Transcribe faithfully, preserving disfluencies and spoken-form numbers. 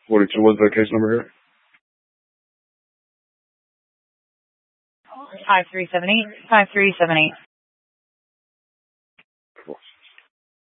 forty-two. What's the case number here? Five three seven eight. Five three seven eight.